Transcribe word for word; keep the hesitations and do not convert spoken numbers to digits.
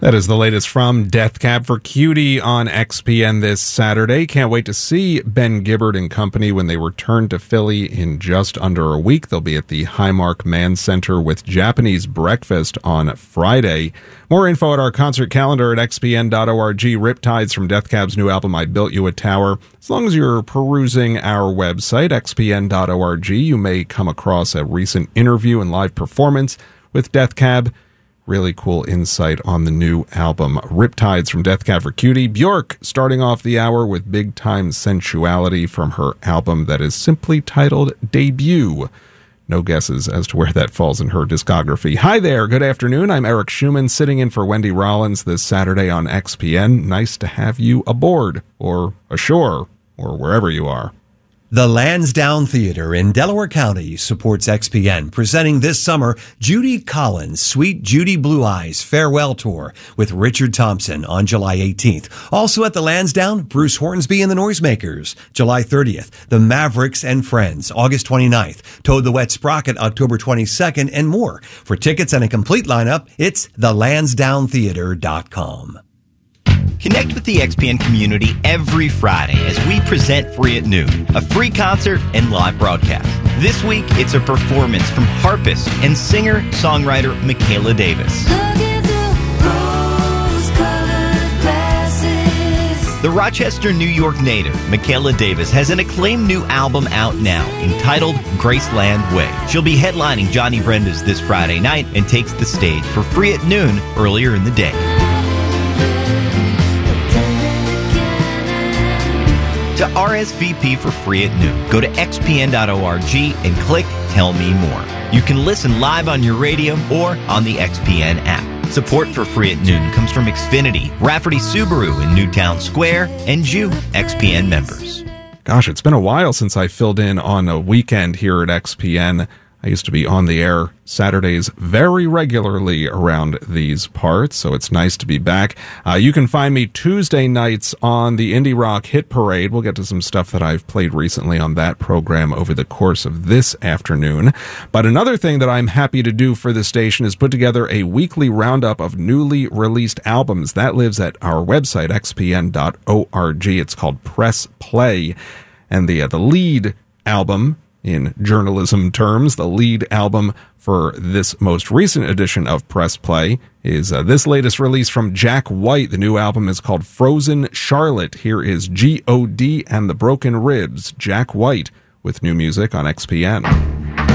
That is the latest from Death Cab for Cutie on X P N this Saturday. Can't wait to see Ben Gibbard and company when they return to Philly in just under a week. They'll be at the Highmark Mann Center with Japanese Breakfast on Friday. More info at our concert calendar at x p n dot org. Riptides from Death Cab's new album, I Built You a Tower. As long as you're perusing our website, x p n dot org, you may come across a recent interview and live performance with Death Cab. Really cool insight on the new album, Riptides from Death Cab for Cutie. Bjork starting off the hour with Big Time Sensuality from her album that is simply titled Debut. No guesses as to where that falls in her discography. Hi there, good afternoon. I'm Eric Schumann, sitting in for Wendy Rollins this Saturday on X P N. Nice to have you aboard, or ashore, or wherever you are. The Lansdowne Theater in Delaware County supports X P N, presenting this summer Judy Collins' Sweet Judy Blue Eyes Farewell Tour with Richard Thompson on July eighteenth. Also at the Lansdowne, Bruce Hornsby and the Noisemakers, July thirtieth. The Mavericks and Friends, August twenty-ninth. Toad the Wet Sprocket, October twenty-second, and more. For tickets and a complete lineup, it's the lansdowne theater dot com. Connect with the X P N community every Friday as we present Free at Noon, a free concert and live broadcast. This week, it's a performance from harpist and singer-songwriter Michaela Davis. The Rochester, New York native, Michaela Davis, has an acclaimed new album out now entitled Graceland Way. She'll be headlining Johnny Brenda's this Friday night and takes the stage for Free at Noon earlier in the day. To R S V P for Free at Noon, go to x p n dot org and click Tell Me More. You can listen live on your radio or on the X P N app. Support for Free at Noon comes from Xfinity, Rafferty Subaru in Newtown Square, and you, X P N members. Gosh, it's been a while since I filled in on a weekend here at X P N. I used to be on the air Saturdays very regularly around these parts, so it's nice to be back. Uh, you can find me Tuesday nights on the Indie Rock Hit Parade. We'll get to some stuff that I've played recently on that program over the course of this afternoon. But another thing that I'm happy to do for the station is put together a weekly roundup of newly released albums. That lives at our website, x p n dot org. It's called Press Play. And the, uh, the lead album, in journalism terms, the lead album for this most recent edition of Press Play is uh, this latest release from Jack White. The new album is called Frozen Charlotte. Here is G O D and the Broken Ribs, Jack White, with new music on X P N.